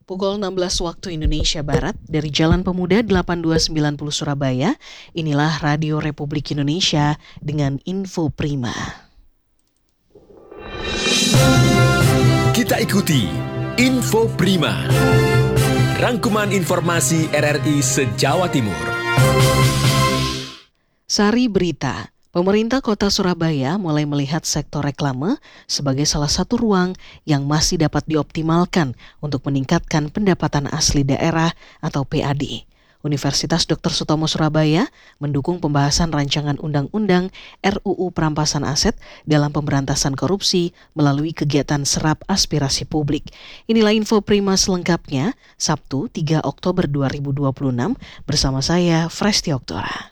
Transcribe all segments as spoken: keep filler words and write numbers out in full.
Pukul enam belas waktu Indonesia Barat dari Jalan Pemuda delapan dua sembilan nol Surabaya, inilah Radio Republik Indonesia dengan info prima. Kita ikuti Info Prima, rangkuman informasi R R I se-Jawa Timur. Sari berita. Pemerintah Kota Surabaya mulai melihat sektor reklame sebagai salah satu ruang yang masih dapat dioptimalkan untuk meningkatkan pendapatan asli daerah atau P A D. Universitas Doktor Sutomo Surabaya mendukung pembahasan rancangan undang-undang R U U Perampasan Aset dalam pemberantasan korupsi melalui kegiatan serap aspirasi publik. Inilah info prima selengkapnya, Sabtu tiga Oktober dua ribu dua puluh enam bersama saya, Fresti Oktora.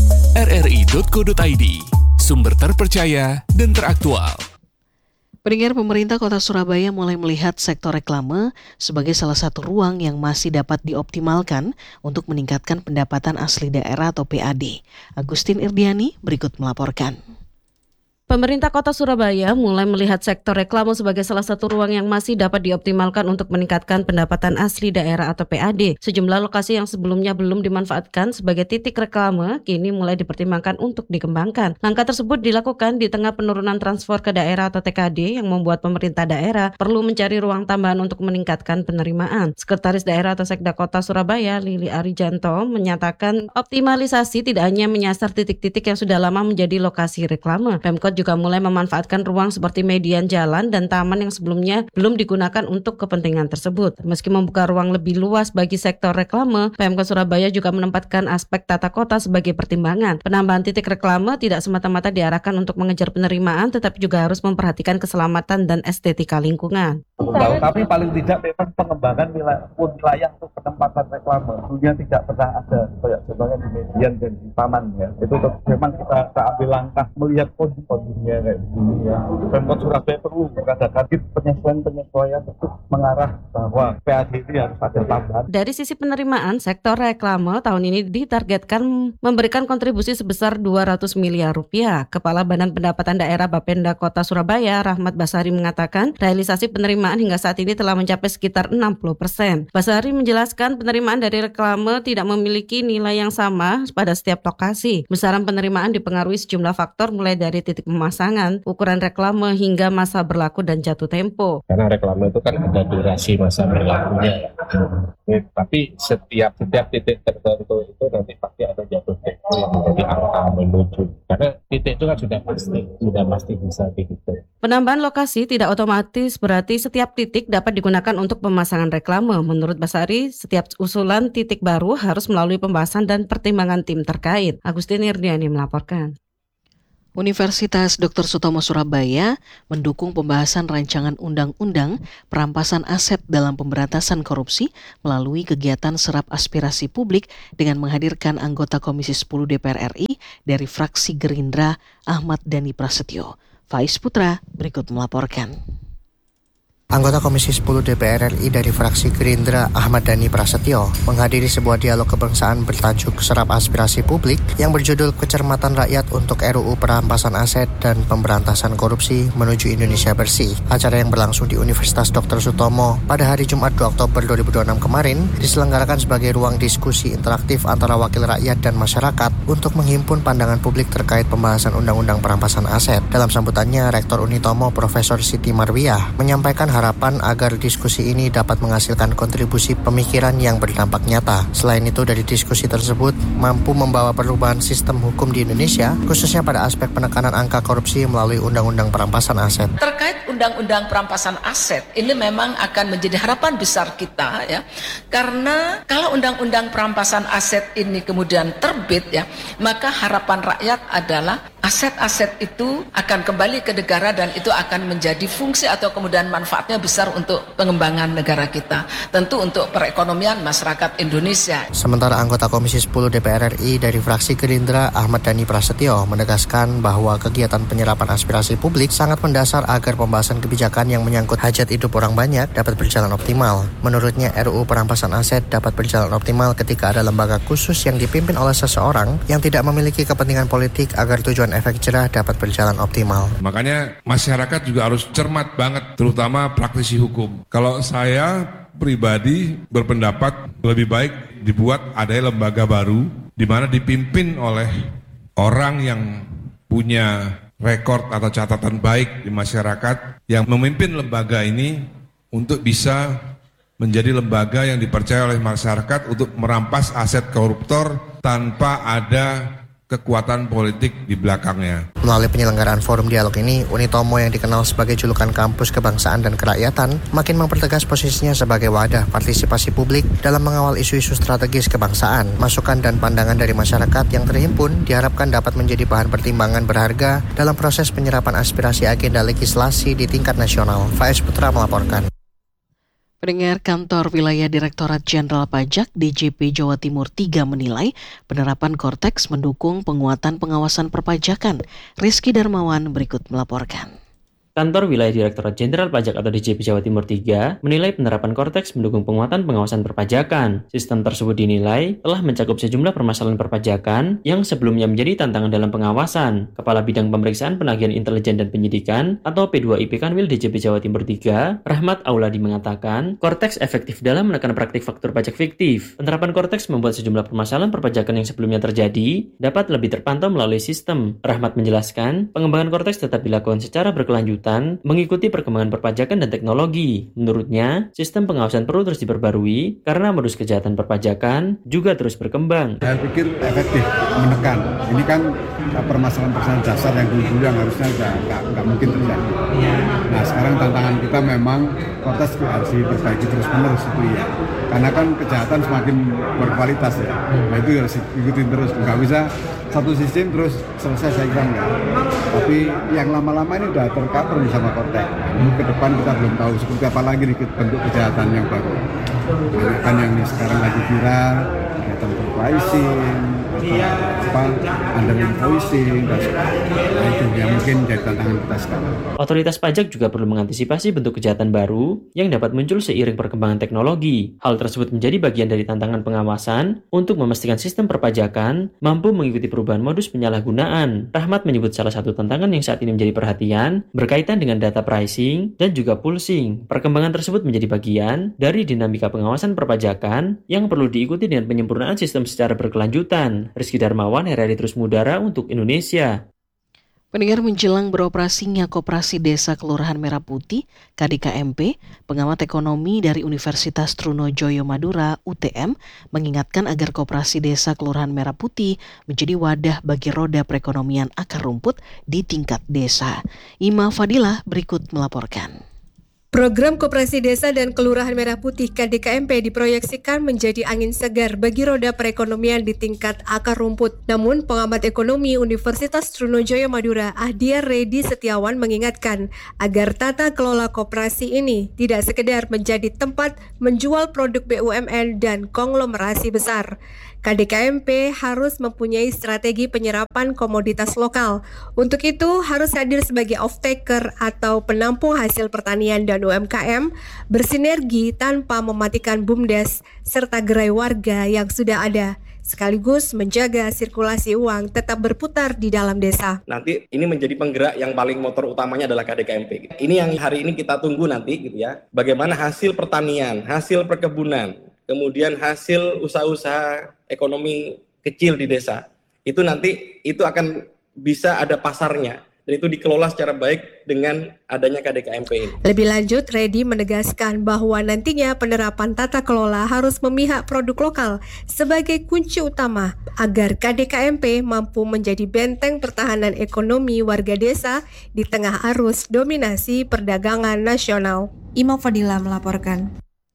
R R I titik co titik I D, sumber terpercaya dan teraktual. Pendengar, pemerintah Kota Surabaya mulai melihat sektor reklame sebagai salah satu ruang yang masih dapat dioptimalkan untuk meningkatkan pendapatan asli daerah atau P A D. Agustin Irdiani berikut melaporkan. Pemerintah Kota Surabaya mulai melihat sektor reklame sebagai salah satu ruang yang masih dapat dioptimalkan untuk meningkatkan pendapatan asli daerah atau P A D. Sejumlah lokasi yang sebelumnya belum dimanfaatkan sebagai titik reklame kini mulai dipertimbangkan untuk dikembangkan. Langkah tersebut dilakukan di tengah penurunan transfer ke daerah atau T K D yang membuat pemerintah daerah perlu mencari ruang tambahan untuk meningkatkan penerimaan. Sekretaris Daerah atau Sekda Kota Surabaya, Lili Arijanto, menyatakan optimalisasi tidak hanya menyasar titik-titik yang sudah lama menjadi lokasi reklame. Pemkot juga mulai memanfaatkan ruang seperti median jalan dan taman yang sebelumnya belum digunakan untuk kepentingan tersebut. Meski membuka ruang lebih luas bagi sektor reklame, Pemkot Surabaya juga menempatkan aspek tata kota sebagai pertimbangan. Penambahan titik reklame tidak semata-mata diarahkan untuk mengejar penerimaan, tetapi juga harus memperhatikan keselamatan dan estetika lingkungan. Tapi paling tidak memang pengembangan wilayah, wilayah untuk penempatan reklame dunia tidak pernah ada, kayak contohnya di median dan di taman ya. Itu memang kita, kita ambil langkah melihat kondisi dunia kayak begini ya. Pemkot Surabaya perlu mengadakan penyesuaian-penyesuaian untuk mengarah bahwa P A D ini harus ada tambahan. Dari sisi penerimaan, sektor reklame tahun ini ditargetkan memberikan kontribusi sebesar dua ratus miliar rupiah. Kepala Badan Pendapatan Daerah Bapenda Kota Surabaya, Rahmat Basari, mengatakan realisasi penerimaan hingga saat ini telah mencapai sekitar enam puluh persen. Basari menjelaskan penerimaan dari reklame tidak memiliki nilai yang sama pada setiap lokasi. Besaran penerimaan dipengaruhi sejumlah faktor mulai dari titik pemasangan, ukuran reklame hingga masa berlaku dan jatuh tempo. Karena reklame itu kan ada durasi masa berlakunya. Ya. Tapi setiap setiap titik tertentu itu nanti pasti ada jatuh tempo yang menjadi angka menuju. Karena titik itu kan sudah pasti, sudah pasti bisa dihitung. Penambahan lokasi tidak otomatis berarti setiap titik dapat digunakan untuk pemasangan reklame. Menurut Basari, setiap usulan titik baru harus melalui pembahasan dan pertimbangan tim terkait. Agustin Irdiani melaporkan. Universitas Doktor Sutomo Surabaya mendukung pembahasan rancangan undang-undang perampasan aset dalam pemberantasan korupsi melalui kegiatan serap aspirasi publik dengan menghadirkan anggota Komisi sepuluh D P R R I dari fraksi Gerindra Ahmad Dhani Prasetyo. Faiz Putra berikut melaporkan. Anggota Komisi sepuluh D P R R I dari fraksi Gerindra Ahmad Dhani Prasetyo menghadiri sebuah dialog kebangsaan bertajuk Serap Aspirasi Publik yang berjudul Kecermatan Rakyat untuk R U U Perampasan Aset dan Pemberantasan Korupsi Menuju Indonesia Bersih. Acara yang berlangsung di Universitas Doktor Sutomo pada hari Jumat dua Oktober dua ribu dua puluh enam kemarin diselenggarakan sebagai ruang diskusi interaktif antara wakil rakyat dan masyarakat untuk menghimpun pandangan publik terkait pembahasan Undang-Undang Perampasan Aset. Dalam sambutannya, Rektor Unitomo Profesor Siti Marwiah menyampaikan harapan agar diskusi ini dapat menghasilkan kontribusi pemikiran yang berdampak nyata. Selain itu, dari diskusi tersebut mampu membawa perubahan sistem hukum di Indonesia, khususnya pada aspek penekanan angka korupsi melalui Undang-Undang Perampasan Aset. Terkait Undang-Undang Perampasan Aset, ini memang akan menjadi harapan besar kita ya, karena kalau Undang-Undang Perampasan Aset ini kemudian terbit ya, maka harapan rakyat adalah aset-aset itu akan kembali ke negara dan itu akan menjadi fungsi atau kemudian manfaatnya besar untuk pengembangan negara kita, tentu untuk perekonomian masyarakat Indonesia. Sementara anggota Komisi sepuluh D P R R I dari fraksi Gerindra Ahmad Dhani Prasetyo menegaskan bahwa kegiatan penyerapan aspirasi publik sangat mendasar agar pembahasan kebijakan yang menyangkut hajat hidup orang banyak dapat berjalan optimal. Menurutnya, R U U Perampasan Aset dapat berjalan optimal ketika ada lembaga khusus yang dipimpin oleh seseorang yang tidak memiliki kepentingan politik agar tujuan efek jerah dapat berjalan optimal. Makanya masyarakat juga harus cermat banget, terutama praktisi hukum. Kalau saya pribadi berpendapat lebih baik dibuat ada lembaga baru di mana dipimpin oleh orang yang punya rekor atau catatan baik di masyarakat yang memimpin lembaga ini untuk bisa menjadi lembaga yang dipercaya oleh masyarakat untuk merampas aset koruptor tanpa ada kekuatan politik di belakangnya. Melalui penyelenggaraan forum dialog ini, Unitomo yang dikenal sebagai julukan kampus kebangsaan dan kerakyatan makin mempertegas posisinya sebagai wadah partisipasi publik dalam mengawal isu-isu strategis kebangsaan. Masukan dan pandangan dari masyarakat yang terhimpun diharapkan dapat menjadi bahan pertimbangan berharga dalam proses penyerapan aspirasi agenda legislasi di tingkat nasional. Faiz Putra melaporkan. Pendengar, Kantor Wilayah Direktorat Jenderal Pajak D J P Jawa Timur tiga menilai penerapan Kortex mendukung penguatan pengawasan perpajakan. Rizky Darmawan berikut melaporkan. Kantor Wilayah Direktorat Jenderal Pajak atau D J P Jawa Timur tiga menilai penerapan Kortex mendukung penguatan pengawasan perpajakan. Sistem tersebut dinilai telah mencakup sejumlah permasalahan perpajakan yang sebelumnya menjadi tantangan dalam pengawasan. Kepala Bidang Pemeriksaan Penagihan Intelijen dan Penyidikan atau P dua I P Kanwil D J P Jawa Timur tiga, Rahmat Auladi mengatakan, Kortex efektif dalam menekan praktik faktur pajak fiktif. Penerapan Kortex membuat sejumlah permasalahan perpajakan yang sebelumnya terjadi dapat lebih terpantau melalui sistem. Rahmat menjelaskan, pengembangan Kortex tetap dilakukan secara berkelanjutan mengikuti perkembangan perpajakan dan teknologi. Menurutnya, sistem pengawasan perlu terus diperbarui karena modus kejahatan perpajakan juga terus berkembang. Saya pikir efektif menekan. Ini kan permasalahan-permasalahan dasar yang dulu yang harusnya nggak nggak mungkin terjadi. Nah sekarang tantangan kita memang Kortex harus diperbaiki terus-menerus itu ya. Karena kan kejahatan semakin berkualitas ya. Nah itu harus ikutin terus. Nggak bisa satu sistem terus selesai, saya kira enggak. Tapi yang lama-lama ini udah tercover sama Kortex. Nah, ke depan kita belum tahu seperti apa lagi nih bentuk kejahatan yang baru. Nah, kan yang sekarang lagi viral, kejahatan pricing, apa, under invoicing, dan sebagainya. Itu yang mungkin jadi tantangan kita sekarang. Otoritas pajak juga perlu mengantisipasi bentuk kejahatan baru yang dapat muncul seiring perkembangan teknologi. Hal tersebut menjadi bagian dari tantangan pengawasan untuk memastikan sistem perpajakan mampu mengikuti perubahan modus penyalahgunaan. Rahmat menyebut salah satu tantangan yang saat ini menjadi perhatian berkaitan dengan data pricing dan juga pulsing. Perkembangan tersebut menjadi bagian dari dinamika pengawasan perpajakan yang perlu diikuti dengan penyempurnaan sistem secara berkelanjutan. Rizky Darmawan, R R I Terus Mudara untuk Indonesia. Pendengar, menjelang beroperasinya Koperasi Desa Kelurahan Merah Putih K D K M P, pengamat ekonomi dari Universitas Trunojoyo Madura U T M mengingatkan agar Koperasi Desa Kelurahan Merah Putih menjadi wadah bagi roda perekonomian akar rumput di tingkat desa. Ima Fadilah berikut melaporkan. Program Koperasi Desa dan Kelurahan Merah Putih K D K M P diproyeksikan menjadi angin segar bagi roda perekonomian di tingkat akar rumput. Namun, pengamat ekonomi Universitas Trunojoyo Madura, Ahdiar Redi Setiawan mengingatkan agar tata kelola koperasi ini tidak sekedar menjadi tempat menjual produk B U M N dan konglomerasi besar. K D K M P harus mempunyai strategi penyerapan komoditas lokal. Untuk itu, harus hadir sebagai off-taker atau penampung hasil pertanian dan U M K M, bersinergi tanpa mematikan BUMDes serta gerai warga yang sudah ada, sekaligus menjaga sirkulasi uang tetap berputar di dalam desa. Nanti ini menjadi penggerak yang paling motor utamanya adalah K D K M P. Ini yang hari ini kita tunggu nanti gitu ya. Bagaimana hasil pertanian, hasil perkebunan, kemudian hasil usaha-usaha ekonomi kecil di desa. Itu nanti itu akan bisa ada pasarnya. Dan itu dikelola secara baik dengan adanya K D K M P ini. Lebih lanjut, Redi menegaskan bahwa nantinya penerapan tata kelola harus memihak produk lokal sebagai kunci utama agar K D K M P mampu menjadi benteng pertahanan ekonomi warga desa di tengah arus dominasi perdagangan nasional. Ima Fadila melaporkan.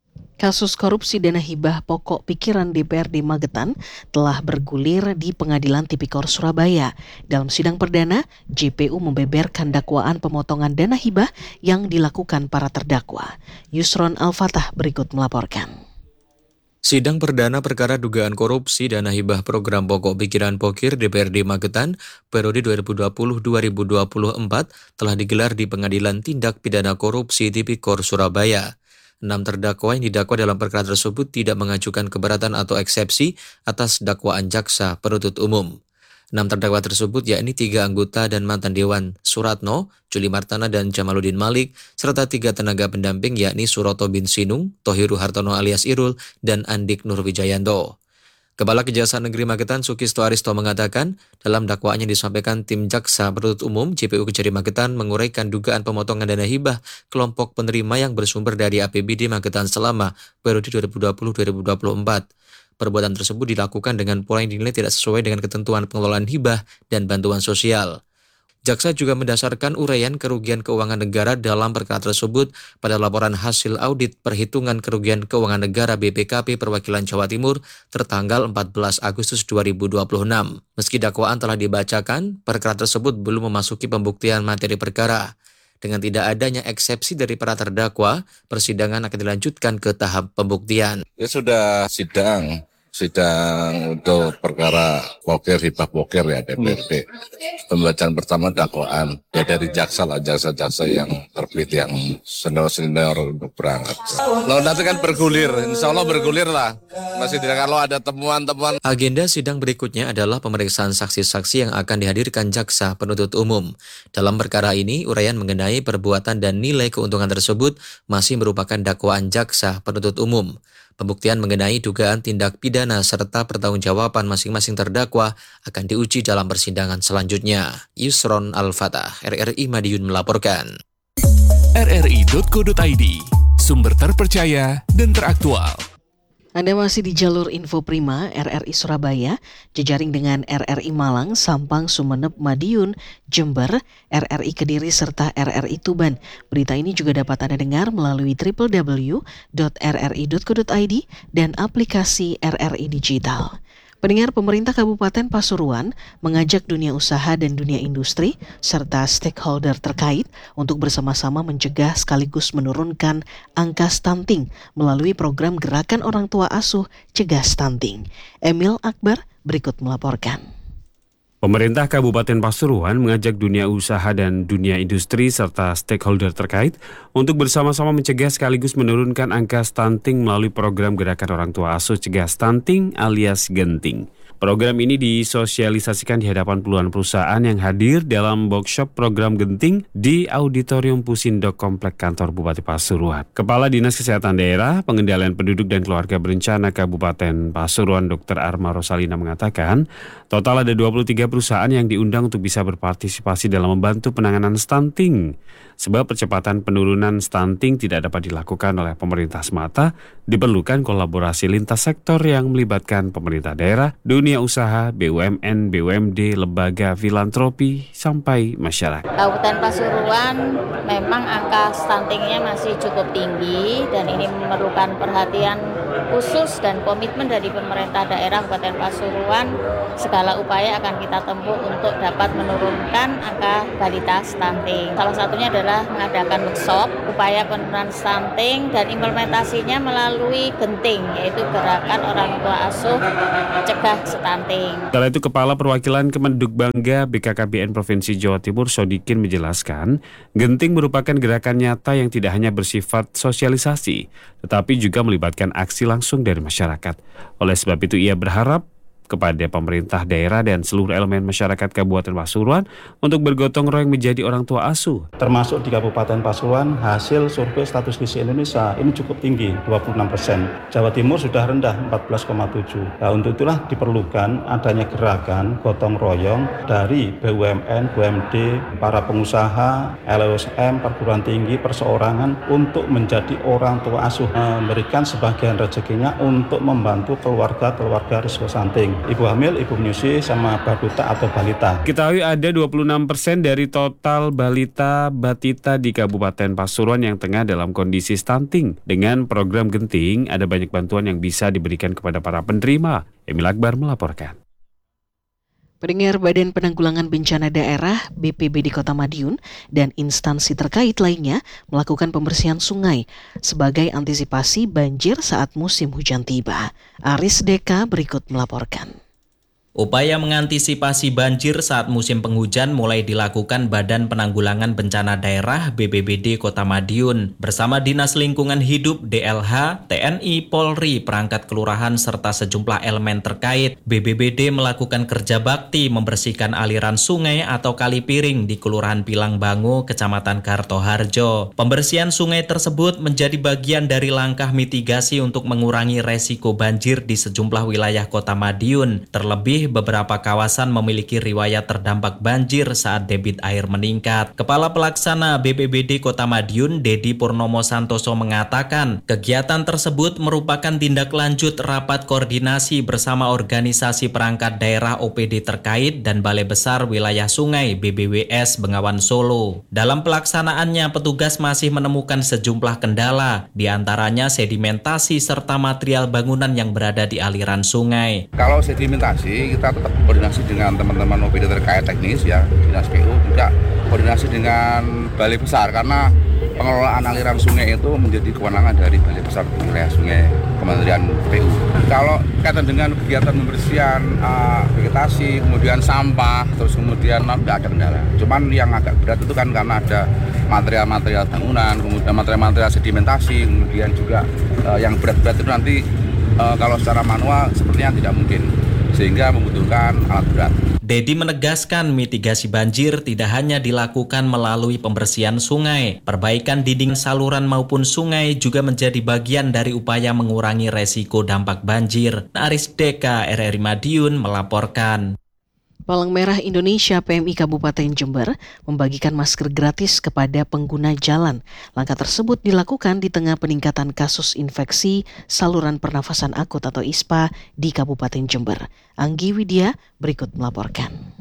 Kasus korupsi dana hibah pokok pikiran D P R D Magetan telah bergulir di Pengadilan Tipikor Surabaya. Dalam sidang perdana, J P U membeberkan dakwaan pemotongan dana hibah yang dilakukan para terdakwa. Yusron Al-Fatah berikut melaporkan. Sidang perdana perkara dugaan korupsi dana hibah program pokok pikiran Pokir D P R D Magetan periode dua ribu dua puluh sampai dua ribu dua puluh empat telah digelar di Pengadilan Tindak Pidana Korupsi Tipikor Surabaya. Enam terdakwa yang didakwa dalam perkara tersebut tidak mengajukan keberatan atau eksepsi atas dakwaan jaksa penuntut umum. Enam terdakwa tersebut yakni tiga anggota dan mantan Dewan, Suratno, Juli Martana, dan Jamaluddin Malik, serta tiga tenaga pendamping yakni Suroto bin Sinung, Tohiru Hartono alias Irul, dan Andik Nurwijayanto. Kepala Kejaksaan Negeri Magetan Sukisto Aristo mengatakan, dalam dakwaannya disampaikan tim Jaksa Penuntut Umum J P U Kejari Magetan menguraikan dugaan pemotongan dana hibah kelompok penerima yang bersumber dari A P B D Magetan selama periode dua ribu dua puluh sampai dua ribu dua puluh empat. Perbuatan tersebut dilakukan dengan pola yang dinilai tidak sesuai dengan ketentuan pengelolaan hibah dan bantuan sosial. Jaksa juga mendasarkan uraian kerugian keuangan negara dalam perkara tersebut pada laporan hasil audit perhitungan kerugian keuangan negara B P K P Perwakilan Jawa Timur tertanggal empat belas Agustus dua ribu dua puluh enam. Meski dakwaan telah dibacakan, perkara tersebut belum memasuki pembuktian materi perkara. Dengan tidak adanya eksepsi dari para terdakwa, persidangan akan dilanjutkan ke tahap pembuktian. Ya sudah sidang. Sidang untuk perkara poker, hibah poker ya D P R D. Pembacaan pertama dakwaan ya dari jaksa lah, jaksa-jaksa yang terpilih yang senior-senior untuk berangkat. Lalu nanti kan bergulir, insya Allah bergulir lah. Masih tidak kalau ada temuan-temuan. Agenda sidang berikutnya adalah pemeriksaan saksi-saksi yang akan dihadirkan jaksa penuntut umum. Dalam perkara ini, uraian mengenai perbuatan dan nilai keuntungan tersebut masih merupakan dakwaan jaksa penuntut umum. Pembuktian mengenai dugaan tindak pidana serta pertanggungjawaban masing-masing terdakwa akan diuji dalam persidangan selanjutnya. Yusron Al-Fatah, R R I Madiun melaporkan. R R I titik co titik I D, sumber terpercaya dan teraktual. Anda masih di jalur Info Prima R R I Surabaya, jejaring dengan R R I Malang, Sampang, Sumeneb, Madiun, Jember, R R I Kediri, serta R R I Tuban. Berita ini juga dapat Anda dengar melalui w w w titik r r i titik co titik i d dan aplikasi R R I Digital. Pendengar, pemerintah Kabupaten Pasuruan mengajak dunia usaha dan dunia industri serta stakeholder terkait untuk bersama-sama mencegah sekaligus menurunkan angka stunting melalui program Gerakan Orang Tua Asuh Cegah Stunting. Emil Akbar berikut melaporkan. Pemerintah Kabupaten Pasuruan mengajak dunia usaha dan dunia industri serta stakeholder terkait untuk bersama-sama mencegah sekaligus menurunkan angka stunting melalui program Gerakan Orang Tua Asuh Cegah Stunting alias Genting. Program ini disosialisasikan di hadapan puluhan perusahaan yang hadir dalam workshop program Genting di Auditorium Pusindo Komplek Kantor Bupati Pasuruan. Kepala Dinas Kesehatan Daerah, Pengendalian Penduduk dan Keluarga Berencana Kabupaten Pasuruan, Dokter Arma Rosalina mengatakan, total ada dua puluh tiga perusahaan yang diundang untuk bisa berpartisipasi dalam membantu penanganan stunting. Sebab percepatan penurunan stunting tidak dapat dilakukan oleh pemerintah semata, diperlukan kolaborasi lintas sektor yang melibatkan pemerintah daerah, dunia usaha, B U M N, B U M D, lembaga filantropi, sampai masyarakat. Kabupaten Pasuruan memang angka stuntingnya masih cukup tinggi dan ini memerlukan perhatian khusus dan komitmen dari pemerintah daerah Kabupaten Pasuruan. Segala upaya akan kita tempuh untuk dapat menurunkan angka balita stunting. Salah satunya adalah mengadakan workshop upaya penurunan stunting dan implementasinya melalui Genting, yaitu Gerakan Orang Tua Asuh Cegah Stunting. Setelah itu, Kepala Perwakilan Kemenduk Bangga B K K B N Provinsi Jawa Timur Sodikin menjelaskan, Genting merupakan gerakan nyata yang tidak hanya bersifat sosialisasi, tetapi juga melibatkan aksi langsung dari masyarakat. Oleh sebab itu, ia berharap kepada pemerintah daerah dan seluruh elemen masyarakat Kabupaten Pasuruan untuk bergotong royong menjadi orang tua asuh. Termasuk di Kabupaten Pasuruan, hasil survei status gizi Indonesia ini cukup tinggi, dua puluh enam persen. Jawa Timur sudah rendah, empat belas koma tujuh. Nah, untuk itulah diperlukan adanya gerakan gotong royong dari B U M N, B U M D, para pengusaha, L S M, perguruan tinggi, perseorangan untuk menjadi orang tua asuh, memberikan sebagian rezekinya untuk membantu keluarga-keluarga risiko stunting. Ibu hamil, ibu menyusui, sama baduta atau balita. Ketahui ada dua puluh enam persen dari total balita batita di Kabupaten Pasuruan yang tengah dalam kondisi stunting. Dengan program Genting, ada banyak bantuan yang bisa diberikan kepada para penerima. Emil Akbar melaporkan. Pendengar, Badan Penanggulangan Bencana Daerah B P B D Kota Madiun dan instansi terkait lainnya melakukan pembersihan sungai sebagai antisipasi banjir saat musim hujan tiba. Aris Deka berikut melaporkan. Upaya mengantisipasi banjir saat musim penghujan mulai dilakukan Badan Penanggulangan Bencana Daerah B P B D Kota Madiun bersama Dinas Lingkungan Hidup D L H, T N I, Polri, perangkat kelurahan serta sejumlah elemen terkait. B B B D melakukan kerja bakti membersihkan aliran sungai atau kali piring di Kelurahan Pilang Bangu, Kecamatan Kartoharjo. Pembersihan sungai tersebut menjadi bagian dari langkah mitigasi untuk mengurangi resiko banjir di sejumlah wilayah Kota Madiun. Terlebih beberapa kawasan memiliki riwayat terdampak banjir saat debit air meningkat. Kepala Pelaksana B P B D Kota Madiun, Dedi Purnomo Santoso mengatakan, kegiatan tersebut merupakan tindak lanjut rapat koordinasi bersama organisasi perangkat daerah O P D terkait dan Balai Besar Wilayah Sungai B B W S Bengawan Solo. Dalam pelaksanaannya, petugas masih menemukan sejumlah kendala, di antaranya sedimentasi serta material bangunan yang berada di aliran sungai. Kalau sedimentasi, kita tetap koordinasi dengan teman-teman O P D terkait teknis ya, Dinas P U, juga koordinasi dengan Balai Besar karena pengelolaan aliran sungai itu menjadi kewenangan dari Balai Besar Wilayah Sungai Kementerian P U. Kalau kaitan dengan kegiatan pembersihan uh, vegetasi, kemudian sampah, terus kemudian tidak ada kendala. Cuman yang agak berat itu kan karena ada material-material bangunan, kemudian material-material sedimentasi, kemudian juga uh, yang berat-berat itu nanti uh, kalau secara manual sepertinya tidak mungkin, sehingga membutuhkan alat berat. Dedi menegaskan mitigasi banjir tidak hanya dilakukan melalui pembersihan sungai. Perbaikan dinding saluran maupun sungai juga menjadi bagian dari upaya mengurangi resiko dampak banjir. Aris Deka, R R I Madiun melaporkan. Palang Merah Indonesia P M I Kabupaten Jember membagikan masker gratis kepada pengguna jalan. Langkah tersebut dilakukan di tengah peningkatan kasus infeksi saluran pernafasan akut atau I S P A di Kabupaten Jember. Anggi Widya berikut melaporkan.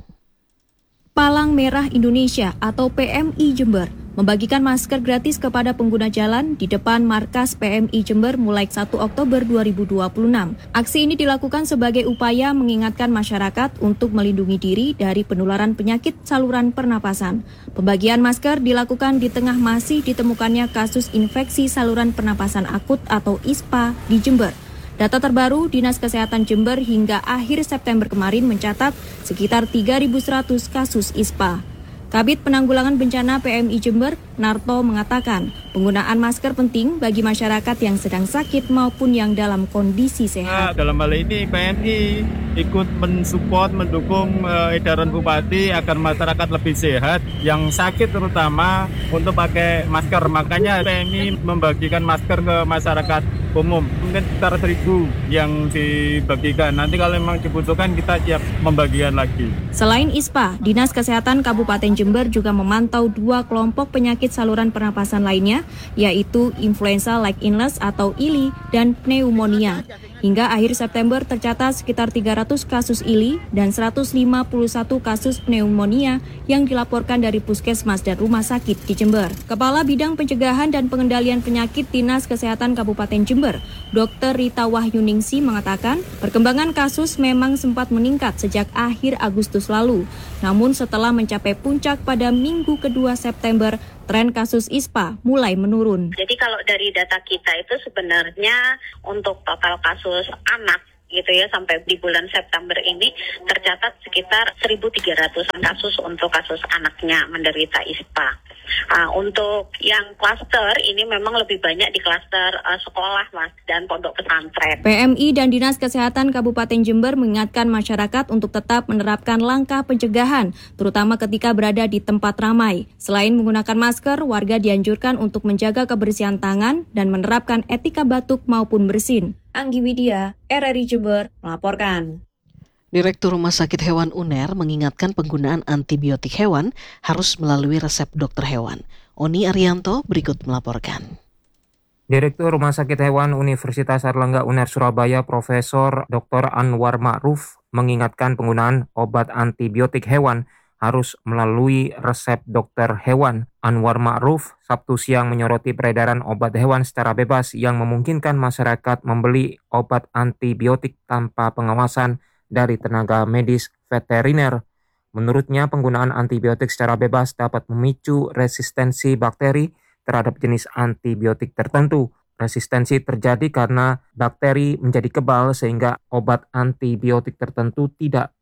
Palang Merah Indonesia atau P M I Jember membagikan masker gratis kepada pengguna jalan di depan markas P M I Jember mulai satu Oktober dua ribu dua puluh enam. Aksi ini dilakukan sebagai upaya mengingatkan masyarakat untuk melindungi diri dari penularan penyakit saluran pernapasan. Pembagian masker dilakukan di tengah masih ditemukannya kasus infeksi saluran pernapasan akut atau I S P A di Jember. Data terbaru Dinas Kesehatan Jember hingga akhir September kemarin mencatat sekitar tiga ribu seratus kasus I S P A. Kabid Penanggulangan Bencana P M I Jember, Narto, mengatakan penggunaan masker penting bagi masyarakat yang sedang sakit maupun yang dalam kondisi sehat. Nah, dalam hal ini P M I ikut mensupport, mendukung uh, edaran Bupati agar masyarakat lebih sehat, yang sakit terutama untuk pakai masker. Makanya P M I membagikan masker ke masyarakat umum. Mungkin sekitar seribu yang dibagikan. Nanti kalau memang dibutuhkan kita siap membagikan lagi. Selain I S P A, Dinas Kesehatan Kabupaten Jember juga memantau dua kelompok penyakit saluran pernapasan lainnya, yaitu influenza like illness atau I L I dan pneumonia. Hingga akhir September tercatat sekitar tiga ratus kasus I L I dan seratus lima puluh satu kasus pneumonia yang dilaporkan dari puskesmas dan rumah sakit di Jember. Kepala Bidang Pencegahan dan Pengendalian Penyakit Dinas Kesehatan Kabupaten Jember, Dokter Rita Wahyuningsi mengatakan, perkembangan kasus memang sempat meningkat sejak akhir Agustus lalu. Namun setelah mencapai puncak pada minggu kedua September, tren kasus I S P A mulai menurun. Jadi kalau dari data kita itu sebenarnya untuk total kasus anak gitu ya sampai di bulan September ini tercatat sekitar seribu tiga ratusan kasus untuk kasus anaknya menderita I S P A. Uh, untuk yang klaster ini memang lebih banyak di klaster uh, sekolah Mas dan pondok pesantren. P M I dan Dinas Kesehatan Kabupaten Jember mengingatkan masyarakat untuk tetap menerapkan langkah pencegahan, terutama ketika berada di tempat ramai. Selain menggunakan masker, warga dianjurkan untuk menjaga kebersihan tangan dan menerapkan etika batuk maupun bersin. Anggi Widya, R R I Jember, melaporkan. Direktur Rumah Sakit Hewan U N E R mengingatkan penggunaan antibiotik hewan harus melalui resep dokter hewan. Oni Arianto berikut melaporkan. Direktur Rumah Sakit Hewan Universitas Airlangga U N E R Surabaya, Profesor Doktor Anwar Ma'ruf, mengingatkan penggunaan obat antibiotik hewan harus melalui resep dokter hewan. Anwar Ma'ruf Sabtu siang menyoroti peredaran obat hewan secara bebas yang memungkinkan masyarakat membeli obat antibiotik tanpa pengawasan dari tenaga medis veteriner. Menurutnya, penggunaan antibiotik secara bebas dapat memicu resistensi bakteri terhadap jenis antibiotik tertentu. Resistensi terjadi karena bakteri menjadi kebal sehingga obat antibiotik tertentu tidak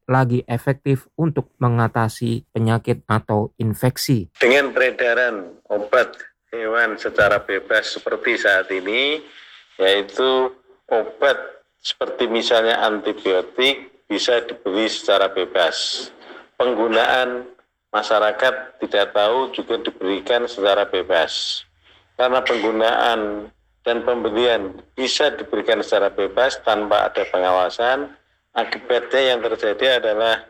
lagi efektif untuk mengatasi penyakit atau infeksi. Dengan peredaran obat hewan secara bebas seperti saat ini, yaitu obat seperti misalnya antibiotik bisa dibeli secara bebas. Penggunaan masyarakat tidak tahu juga diberikan secara bebas. Karena penggunaan dan pembelian bisa diberikan secara bebas tanpa ada pengawasan, akibatnya yang terjadi adalah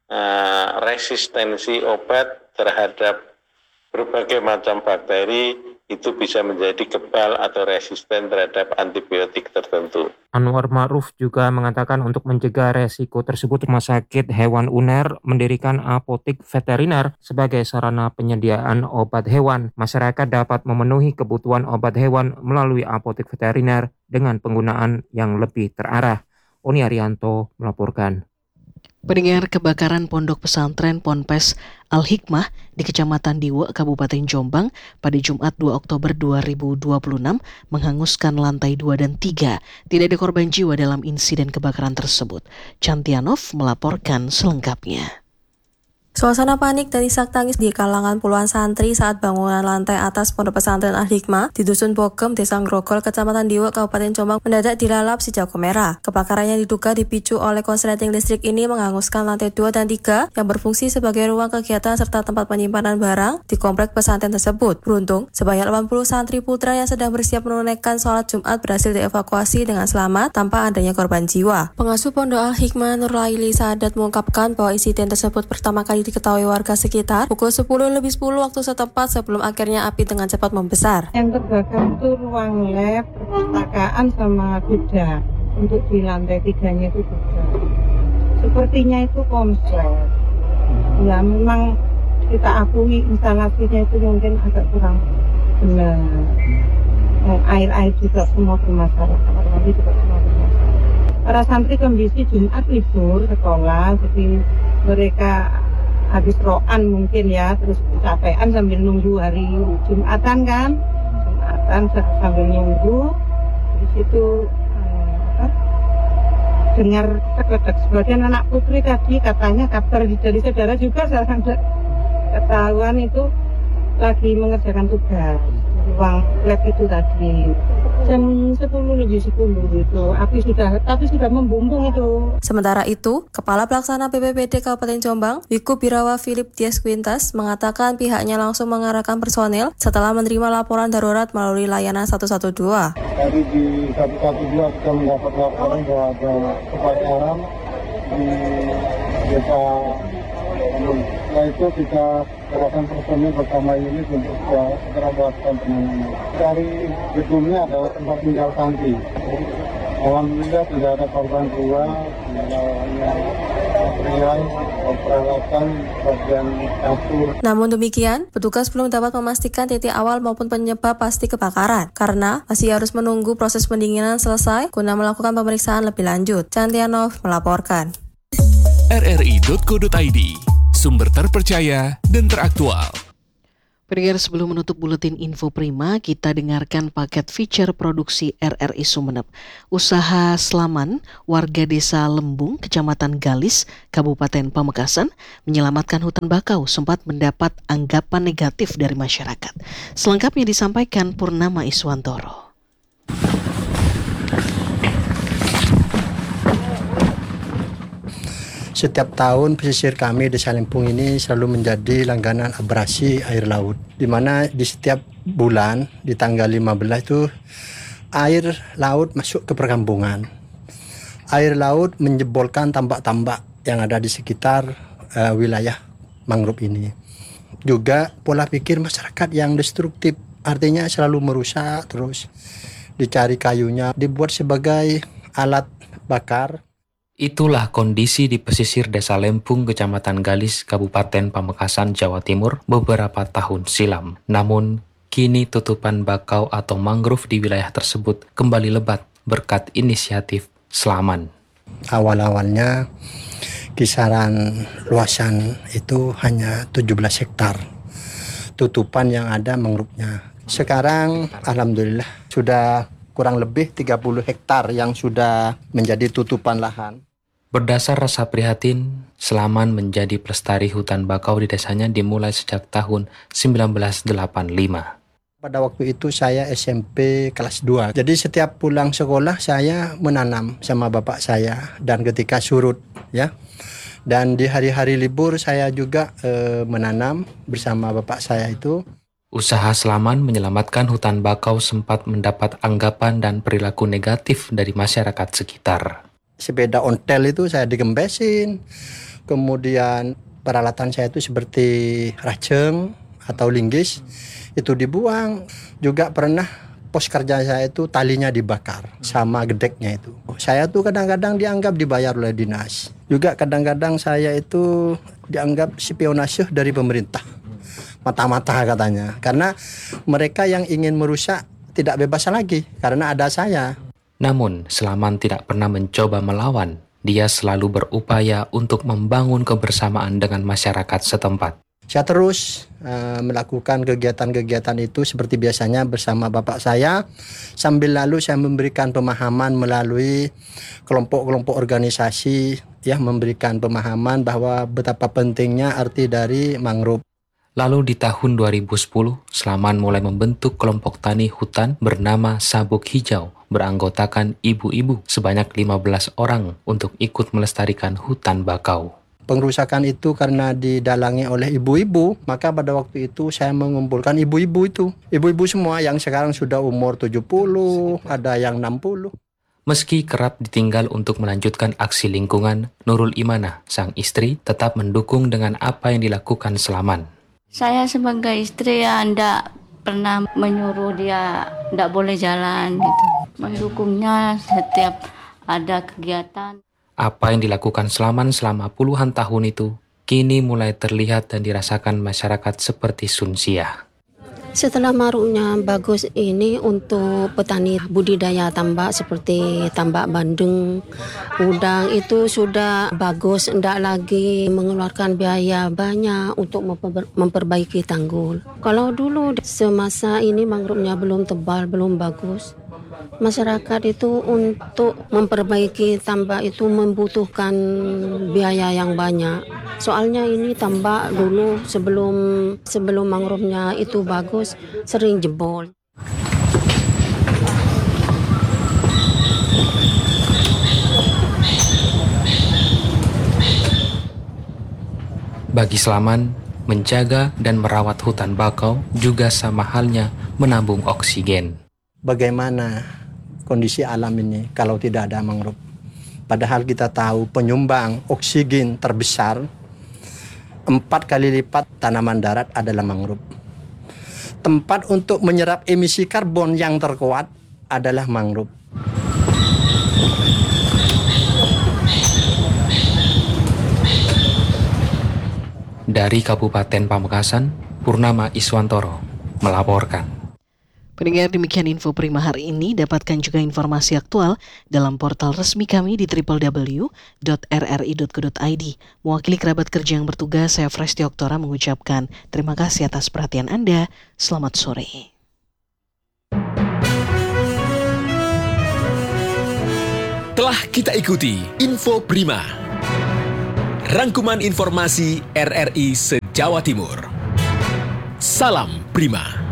uh, resistensi obat terhadap berbagai macam bakteri itu bisa menjadi kebal atau resisten terhadap antibiotik tertentu. Anwar Ma'ruf juga mengatakan untuk mencegah resiko tersebut, Rumah Sakit Hewan U N E R mendirikan apotik veteriner sebagai sarana penyediaan obat hewan. Masyarakat dapat memenuhi kebutuhan obat hewan melalui apotik veteriner dengan penggunaan yang lebih terarah. Oni Arianto melaporkan. Pendengar, kebakaran pondok pesantren Ponpes Al-Hikmah di Kecamatan Diwe, Kabupaten Jombang pada Jumat dua Oktober dua ribu dua puluh enam menghanguskan lantai dua dan tiga. Tidak ada korban jiwa dalam insiden kebakaran tersebut. Cantianov melaporkan selengkapnya. Suasana panik dan isak tangis di kalangan puluhan santri saat bangunan lantai atas Pondok Pesantren Al-Hikmah di Dusun Bogem, Desa Grogol, Kecamatan Diwe, Kabupaten Jombang mendadak dilalap si jago merah. Kebakaran yang diduga dipicu oleh konsleting listrik ini menghanguskan lantai dua dan tiga yang berfungsi sebagai ruang kegiatan serta tempat penyimpanan barang di komplek pesantren tersebut. Beruntung, sebanyak delapan puluh santri putra yang sedang bersiap menunaikan sholat Jumat berhasil dievakuasi dengan selamat tanpa adanya korban jiwa. Pengasuh Pondok Al-Hikmah Nur Laili Saadat mengungkapkan bahwa insiden tersebut pertama kali diketahui warga sekitar pukul sepuluh lebih sepuluh waktu setempat sebelum akhirnya api dengan cepat membesar. Yang terbakar itu ruang lab, perpustakaan sama gudang. Untuk di lantai tiganya itu gudang. Sepertinya itu konslet. Ya memang kita akui instalasinya itu mungkin agak kurang benar. Air-air juga semua bermasalah, kamar mandi juga semua bermasalah. Para santri kondisi Jumat libur sekolah, jadi mereka habis roan mungkin ya, terus kecapean sambil nunggu hari Jumatan kan, Jumatan sambil nunggu, di situ eh, apa, dengar tek-tek. Sebagian anak putri tadi katanya kabar dari saudara juga saya ketahuan itu lagi mengerjakan tugas di ruang lab itu tadi. Jam sepuluh lebih sepuluh itu api sudah tapi sudah membumbung itu. Sementara itu, Kepala Pelaksana B P B D Kabupaten Jombang, Wiku Birawa Philip Dias Quintas, mengatakan pihaknya langsung mengarahkan personel setelah menerima laporan darurat melalui layanan satu satu dua. Tadi di satu satu dua kita mendapat laporan bahwa ada kebakaran di desa. Setelah itu kita kerahkan personil bersama unit untuk segera melakukan penanganan. Dari gedungnya adalah tempat tinggal santri. Alhamdulillah tidak ada korban jiwa, tidak hanya material, peralatan, bagian kasur. Namun demikian, petugas belum dapat memastikan titik awal maupun penyebab pasti kebakaran karena masih harus menunggu proses pendinginan selesai guna melakukan pemeriksaan lebih lanjut. Cantianov melaporkan. R R I titik co titik I D, sumber terpercaya dan teraktual. Pendengar, sebelum menutup buletin Info Prima, kita dengarkan paket feature produksi R R I Sumeneb. Usaha Slaman, warga desa Lembung, Kecamatan Galis, Kabupaten Pamekasan, menyelamatkan hutan bakau sempat mendapat anggapan negatif dari masyarakat. Selengkapnya disampaikan Purnama Iswantoro. Setiap tahun pesisir kami Desa Lempung ini selalu menjadi langganan abrasi air laut. Di mana di setiap bulan di tanggal lima belas itu air laut masuk ke perkampungan. Air laut menjebolkan tambak-tambak yang ada di sekitar uh, wilayah mangrove ini. Juga pola pikir masyarakat yang destruktif, artinya selalu merusak terus. Dicari kayunya, dibuat sebagai alat bakar. Itulah kondisi di pesisir Desa Lempung, Kecamatan Galis, Kabupaten Pamekasan, Jawa Timur beberapa tahun silam. Namun, kini tutupan bakau atau mangrove di wilayah tersebut kembali lebat berkat inisiatif Slaman. Awal-awalnya kisaran luasan itu hanya tujuh belas hektar. Tutupan yang ada mangrove-nya. Sekarang alhamdulillah sudah kurang lebih tiga puluh hektar yang sudah menjadi tutupan lahan. Berdasar rasa prihatin, Selaman menjadi pelestari hutan bakau di desanya dimulai sejak tahun seribu sembilan ratus delapan puluh lima. Pada waktu itu saya S M P kelas dua. Jadi setiap pulang sekolah saya menanam sama bapak saya dan ketika surut ya. Dan di hari-hari libur saya juga eh, menanam bersama bapak saya itu. Usaha Selaman menyelamatkan hutan bakau sempat mendapat anggapan dan perilaku negatif dari masyarakat sekitar. Sepeda ontel itu saya digembesin. Kemudian peralatan saya itu seperti raceng atau linggis itu dibuang. Juga pernah pos kerja saya itu talinya dibakar sama gedeknya itu. Saya tuh kadang-kadang dianggap dibayar oleh dinas. Juga kadang-kadang saya itu dianggap spionase dari pemerintah. Mata-mata katanya. Karena mereka yang ingin merusak tidak bebas lagi karena ada saya. Namun, Selaman tidak pernah mencoba melawan. Dia selalu berupaya untuk membangun kebersamaan dengan masyarakat setempat. Saya terus uh, melakukan kegiatan-kegiatan itu seperti biasanya bersama bapak saya. Sambil lalu saya memberikan pemahaman melalui kelompok-kelompok organisasi, ya, memberikan pemahaman bahwa betapa pentingnya arti dari mangrove. Lalu di tahun dua ribu sepuluh, Selaman mulai membentuk kelompok tani hutan bernama Sabuk Hijau, beranggotakan ibu-ibu sebanyak lima belas orang untuk ikut melestarikan hutan bakau. Pengrusakan itu karena didalangi oleh ibu-ibu, maka pada waktu itu saya mengumpulkan ibu-ibu itu. Ibu-ibu semua yang sekarang sudah umur tujuh puluh, ada yang enam puluh. Meski kerap ditinggal untuk melanjutkan aksi lingkungan, Nurul Imanah, sang istri, tetap mendukung dengan apa yang dilakukan Selaman. Saya sebagai istri ya enggak pernah menyuruh dia enggak boleh jalan gitu. Mendukungnya setiap ada kegiatan. Apa yang dilakukan Selaman selama puluhan tahun itu kini mulai terlihat dan dirasakan masyarakat seperti Sunsiah. Setelah maruknya bagus ini untuk petani budidaya tambak seperti tambak bandeng, udang itu sudah bagus, tidak lagi mengeluarkan biaya banyak untuk memper memperbaiki tanggul. Kalau dulu semasa ini mangrovenya belum tebal, belum bagus, masyarakat itu untuk memperbaiki tambak itu membutuhkan biaya yang banyak. Soalnya ini tambak dulu sebelum sebelum mangrovenya itu bagus sering jebol. Bagi Selaman, menjaga dan merawat hutan bakau juga sama halnya menabung oksigen. Bagaimana kondisi alam ini kalau tidak ada mangrove? Padahal kita tahu penyumbang oksigen terbesar empat kali lipat tanaman darat adalah mangrove. Tempat untuk menyerap emisi karbon yang terkuat adalah mangrove. Dari Kabupaten Pamekasan, Purnama Iswantoro melaporkan. Pendengar, demikian info Prima hari ini. Dapatkan juga informasi aktual dalam portal resmi kami di w w w dot r r i dot co dot i d. Mewakili kerabat kerja yang bertugas, saya Fresti Oktora mengucapkan terima kasih atas perhatian Anda. Selamat sore. Telah kita ikuti Info Prima, rangkuman informasi R R I se-Jawa Timur. Salam Prima.